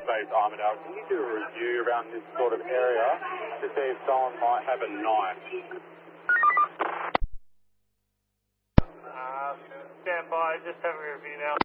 Base Armidale. Can you do a review around this sort of area to see if someone might have a knife? Stand by, just having a review now.